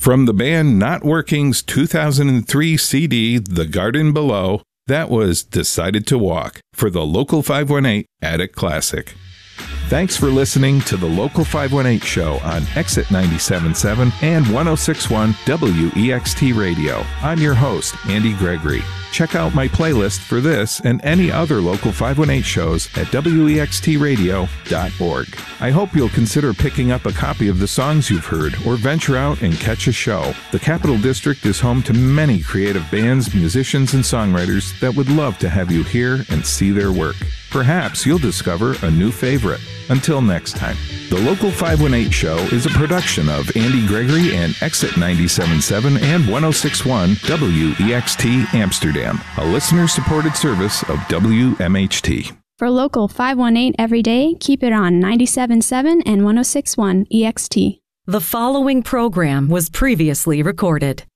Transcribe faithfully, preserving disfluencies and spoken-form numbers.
From the band Not Working's two thousand three C D, The Garden Below, that was Decided to Walk for the Local five one eight Attic Classic. Thanks for listening to the Local five one eight show on Exit ninety-seven point seven and one oh six point one W E X T Radio. I'm your host, Andy Gregory. Check out my playlist for this and any other Local five one eight shows at W E X T radio dot org. I hope you'll consider picking up a copy of the songs you've heard or venture out and catch a show. The Capital District is home to many creative bands, musicians, and songwriters that would love to have you hear and see their work. Perhaps you'll discover a new favorite. Until next time, the Local five one eight show is a production of Andy Gregory and Exit ninety-seven point seven and one oh six point one W E X T Amsterdam, a listener-supported service of W M H T. For Local five one eight every day, keep it on ninety-seven point seven and one oh six point one E X T. The following program was previously recorded.